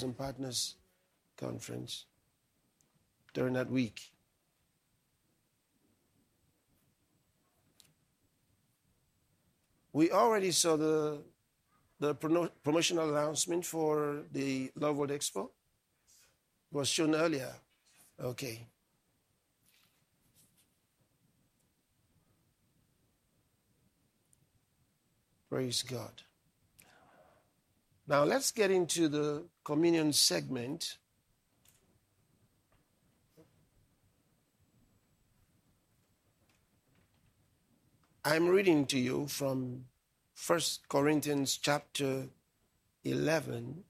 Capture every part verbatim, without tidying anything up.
Fathers and Partners Conference during that week. We already saw the, the promotional announcement for the Love World Expo. It was shown earlier. Okay. Praise God. Now let's get into the communion segment. I'm reading to you from First Corinthians chapter eleven,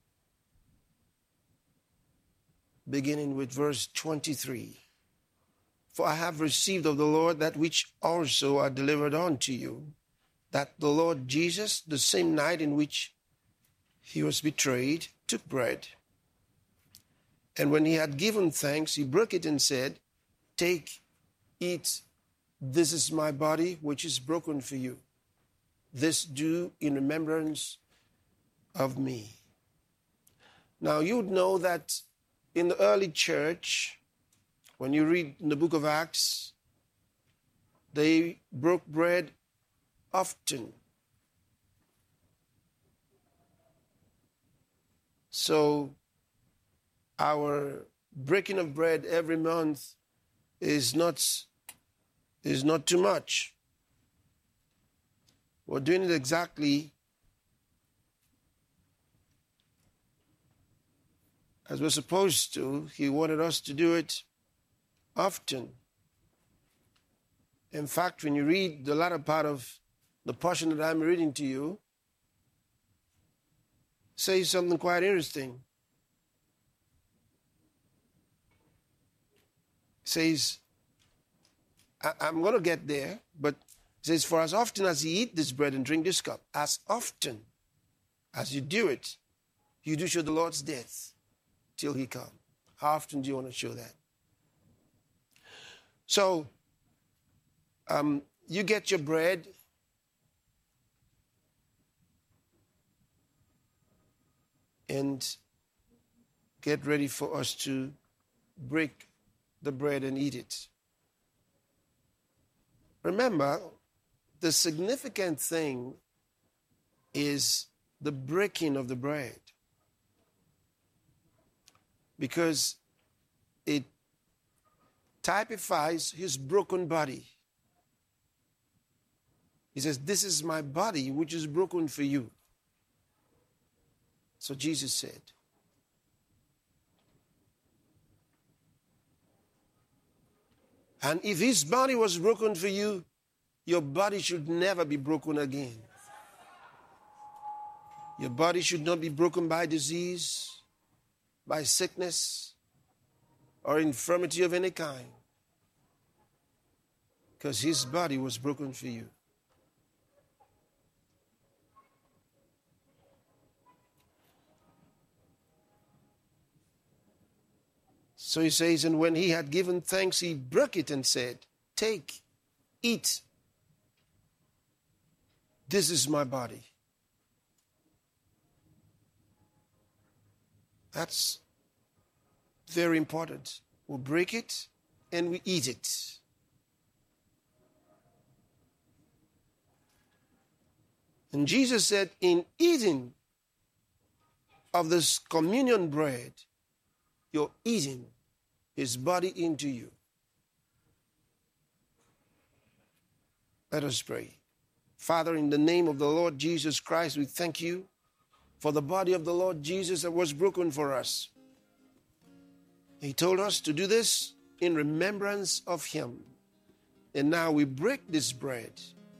beginning with verse twenty-three. For I have received of the Lord that which also I delivered unto you, that the Lord Jesus, the same night in which he was betrayed, took bread. And when he had given thanks, he broke it and said, Take, eat, this is my body, which is broken for you. This do in remembrance of me. Now, you'd know that in the early church, when you read in the book of Acts, they broke bread often. So, our breaking of bread every month is not is not too much. We're doing it exactly as we're supposed to. He wanted us to do it often. In fact, when you read the latter part of the portion that I'm reading to you, it says something quite interesting. It says, I'm going to get there, but it says, for as often as you eat this bread and drink this cup, as often as you do it, you do show the Lord's death till he come. How often do you want to show that? So, um, you get your bread, and get ready for us to break the bread and eat it. Remember, the significant thing is the breaking of the bread, because it typifies his broken body. He says, this is my body which is broken for you. So Jesus said. And if his body was broken for you, your body should never be broken again. Your body should not be broken by disease, by sickness, or infirmity of any kind. Because his body was broken for you. So he says, and when he had given thanks, he broke it and said, Take, eat. This is my body. That's very important. We break it and we eat it. And Jesus said, in eating of this communion bread, you're eating his body into you. Let us pray. Father, in the name of the Lord Jesus Christ, we thank you for the body of the Lord Jesus that was broken for us. He told us to do this in remembrance of him. And now we break this bread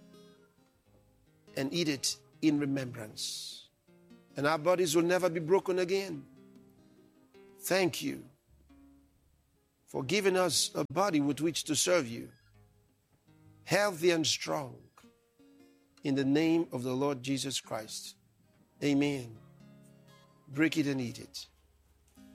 and eat it in remembrance. And our bodies will never be broken again. Thank you for giving us a body with which to serve you, healthy and strong, in the name of the Lord Jesus Christ. Amen. Break it and eat it.